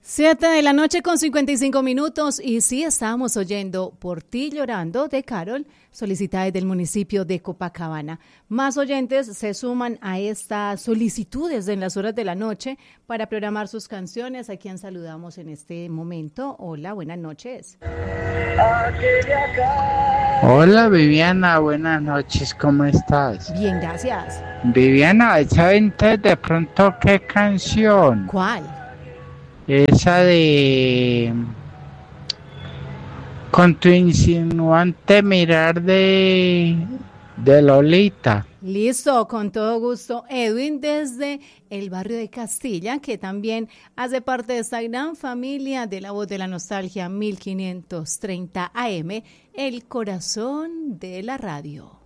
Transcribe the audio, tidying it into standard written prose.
7:55 p.m. y sí, estábamos oyendo Por ti llorando de Carol, solicitada del municipio de Copacabana. Más oyentes se suman a estas solicitudes en las horas de la noche para programar sus canciones, a quien saludamos en este momento. Hola, buenas noches. Hola Viviana, buenas noches, ¿cómo estás? Bien, gracias. Viviana, ¿saben de pronto qué canción? ¿Cuál? Esa de con tu insinuante mirar de Lolita. Listo, con todo gusto. Edwin desde el barrio de Castilla, que también hace parte de esta gran familia de La Voz de la Nostalgia 1530 AM, el corazón de la radio.